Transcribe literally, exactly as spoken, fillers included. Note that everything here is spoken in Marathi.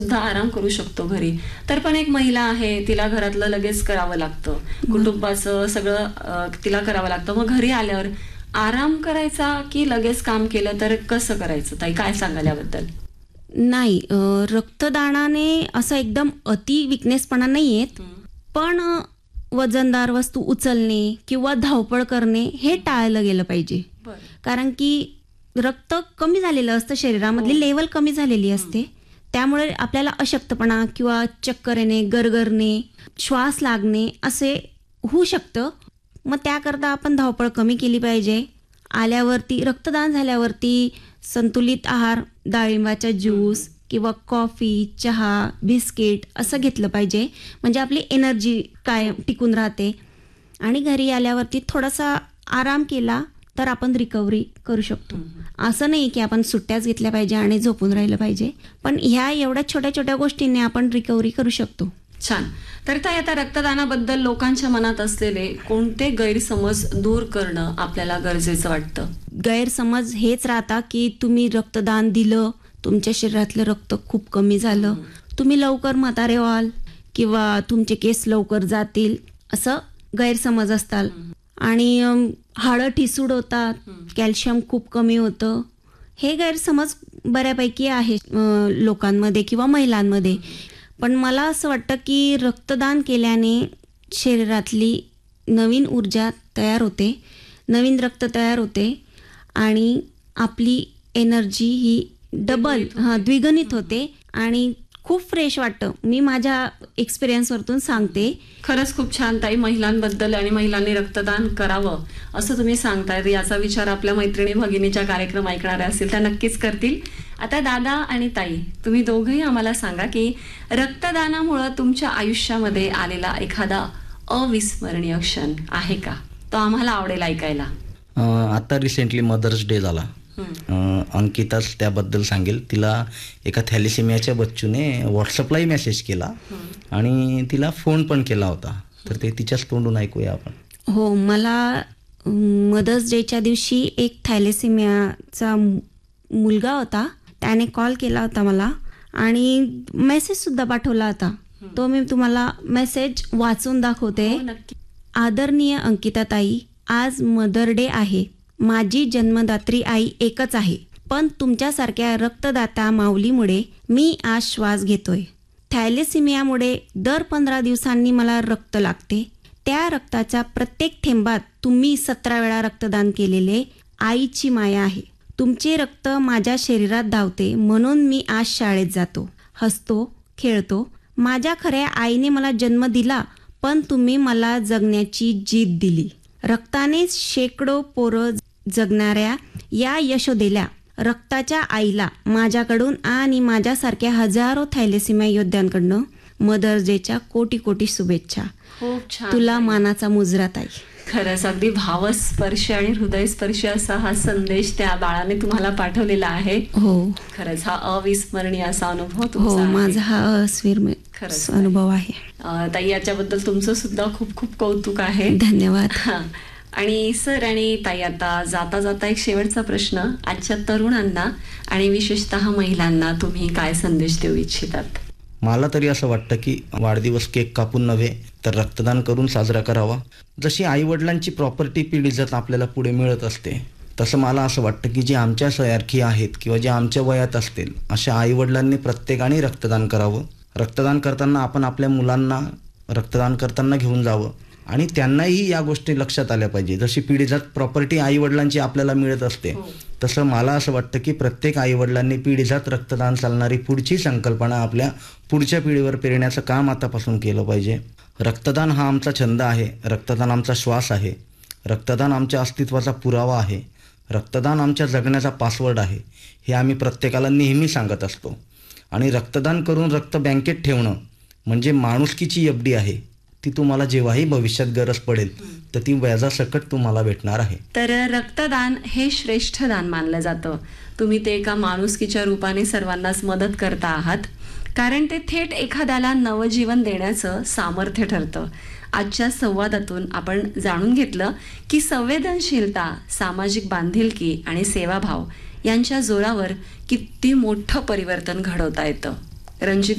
सुद्धा आराम करू शकतो घरी. तर पण एक महिला आहे, तिला घरातलं लगेच करावं लागतं, कुटुंबाचं सगळं अ, तिला करावं लागतं. मग घरी आल्यावर आराम करायचा की लगेच काम केलं तर कसं करायचं? ताई काय सांगाल याबद्दल? नाही, अ, रक्तदानाने असं एकदम अति विकनेसपणा नाही येत, पण अ, वजनदार वस्तू उचलणे किंवा धावपळ करणे हे टाळलं गेलं पाहिजे. बरं. कारण की रक्त कमी झालेलं असतं, शरीरामधली हो. लेवल कमी झालेली असते. त्यामुळे आपल्याला अशक्तपणा किंवा चक्कर येणे, गरगरणे, श्वास लागणे असे होऊ शकतं. मग त्याकरता आपण धावपळ कमी केली पाहिजे. आल्यावरती रक्तदान झाल्यावरती संतुलित आहार, डाळिंबाचा ज्यूस किंवा कॉफी, चहा, बिस्किट असं घेतलं पाहिजे. म्हणजे आपली एनर्जी कायम टिकून राहते. आणि घरी आल्यावरती थोडासा आराम केला तर आपण रिकव्हरी करू शकतो. असं नाही की आपण सुट्ट्याच घेतल्या पाहिजे आणि झोपून राहिलं पाहिजे, पण ह्या एवढ्या छोट्या छोट्या गोष्टींनी आपण रिकव्हरी करू शकतो. छान. तर ताई आता रक्तदानाबद्दल लोकांच्या मनात असलेले कोणते गैरसमज दूर करणं आपल्याला गरजेचं वाटतं? गैरसमज हेच राहता की तुम्ही रक्तदान दिलं, तुमच्या शरीरातलं रक्त खूप कमी झालं, तुम्ही लवकर म्हातारे व्हाल किंवा तुमचे केस लवकर जातील, असं गैरसमज असतात. आणि अम, हाडं ठिसूळ होतात, कॅल्शियम खूप कमी होतं, हे गैरसमज बऱ्यापैकी आहे अ, लोकांमध्ये किंवा महिलांमध्ये. पण मला असं वाटतं की रक्तदान केल्याने शरीरातली नवीन ऊर्जा तयार होते, नवीन रक्त तयार होते आणि आपली एनर्जी ही डबल हां द्विगुणित होते आणि खूप फ्रेश वाटतं. मी माझ्या एक्सपिरियन्सवरतून सांगते. खरंच खूप छान ताई, महिलांबद्दल आणि महिलांनी रक्तदान करावं असं तुम्ही सांगताय. याचा विचार आपल्या मैत्रिणी भगिनीच्या कार्यक्रम ऐकणाऱ्या असतील त्या नक्कीच करतील. आता दादा आणि ताई, तुम्ही दोघंही आम्हाला सांगा की रक्तदानामुळं तुमच्या आयुष्यामध्ये आलेला एखादा अविस्मरणीय क्षण आहे का? तो आम्हाला आवडेल ऐकायला. अ, आता रिसेंटली मदर्स डे झाला. अ, अंकिताच त्याबद्दल सांगेल. तिला एका थॅलेसेमियाच्या बच्चूने व्हॉट्सअपलाही मेसेज केला आणि तिला फोन पण केला होता. तर ते तिच्याच तोंडून ऐकूया आपण. हो, मला मदर्स डेच्या दिवशी एक थॅलेसेमियाचा मुलगा होता, त्याने कॉल केला होता मला आणि मेसेजसुद्धा पाठवला होता. तो मी तुम्हाला मेसेज वाचून दाखवते. हो, नक्की. आदरणीय अंकिताताई, आज मदर डे आहे. माझी जन्मदात्री आई एकच आहे, पण तुमच्यासारख्या रक्तदाता माऊलीमुळे मी आज श्वास घेतोय. थॅलेसेमियामुळे दर पंधरा दिवसांनी मला रक्त लागते. त्या रक्ताच्या प्रत्येक थेंबात तुम्ही सतरा वेळा रक्तदान केलेले आईची माया आहे. तुमचे रक्त माझ्या शरीरात धावते म्हणून मी आज शाळेत जातो, हसतो, खेळतो. माझ्या खऱ्या आईने मला जन्म दिला, पण तुम्ही मला जगण्याची जीद दिली. रक्ताने शेकडो पोरं जगणाऱ्या या यशोदेल्या रक्ताच्या आईला माझ्याकडून आणि माझ्यासारख्या हजारो थॅलेसेमिया योद्ध्यांकडनं मदर्स डेच्या कोटी कोटी शुभेच्छा. खूप छान. तुला मानाचा मुजरा ताई. खरंच अगदी भावस्पर्शी आणि हृदयस्पर्शी असा हा संदेश त्या बाळाने तुम्हाला पाठवलेला आहे. हो खरंच हा अविस्मरणीय असा अनुभव हो, तुमचा आहे. माझा हा अस्विर्म खरंच अनुभव आहे. अ, ताई याच्याबद्दल तुमचं सुद्धा खूप खूप कौतुक आहे. धन्यवाद. हा. आणि सर आणि ताई, आता जाता जाता एक शेवटचा प्रश्न, आजच्या तरुणांना आणि विशेषतः महिलांना तुम्ही काय संदेश देऊ इच्छितात? मला तरी असं वाटतं की वाढदिवस केक कापून नव्हे तर रक्तदान करून साजरा करावा. जशी आईवडिलांची प्रॉपर्टी पिढीजात आपल्याला पुढे मिळत असते, तसं मला असं वाटतं की जे आमच्या सारखी आहेत किंवा जे आमच्या वयात असतील अशा आईवडिलांनी प्रत्येकाने रक्तदान करावं. रक्तदान करताना आपण आपल्या मुलांना रक्तदान करताना घेऊन जावं आणि त्यांनाही या गोष्टी लक्षात आल्या पाहिजे. जशी पिढीजात प्रॉपर्टी आईवडिलांची आपल्याला मिळत असते, तसं मला असं वाटतं की प्रत्येक आईवडिलांनी पिढीजात रक्तदान चालणारी पुढची संकल्पना आपल्या पुढच्या पिढीवर पेरण्याचं काम आतापासून केलं पाहिजे. रक्तदान हा आमचा छंद आहे, रक्तदान आमचा श्वास आहे, रक्तदान आमच्या अस्तित्वाचा पुरावा आहे, रक्तदान आमच्या जगण्याचा पासवर्ड आहे, हे आम्ही प्रत्येकाला नेहमी सांगत असतो. आणि रक्तदान करून रक्त बँकेत ठेवणं म्हणजे माणुसकीची एफडी आहे. ती तुम्हाला जेव्हाही भविष्यात गरज पडेल तर ती व्याजासकट तुम्हाला भेटणार आहे. तर रक्तदान हे श्रेष्ठ दान मानलं जातं. तुम्ही ते एका माणुसकीच्या रूपाने सर्वांनाच मदत करता आहात, कारण ते थेट एखाद्याला नवजीवन देण्याचं सामर्थ्य ठरतं. आजच्या संवादातून आपण जाणून घेतलं की संवेदनशीलता, सामाजिक बांधिलकी आणि सेवाभाव यांच्या जोरावर किती मोठं परिवर्तन घडवता येतं. रणजित